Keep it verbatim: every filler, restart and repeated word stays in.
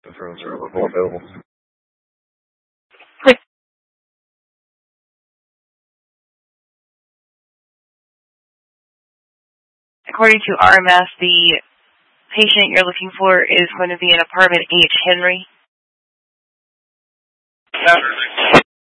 The rooms are available. According to R M S, the patient you're looking for is going to be in apartment H. Henry. Yeah.